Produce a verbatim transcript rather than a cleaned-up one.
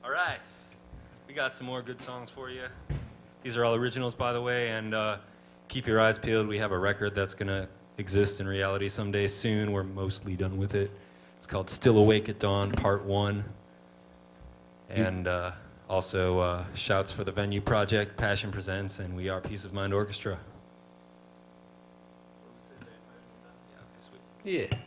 All right. We got some more good songs for you. These are all originals, by the way, and uh, keep your eyes peeled. We have a record that's going to exist in reality someday soon. We're mostly done with it. It's called Still Awake at Dawn, Part one. And uh, also uh, shouts for the Venue Project, Passion Presents, and We Are Peace of Mind Orchestra. Yeah.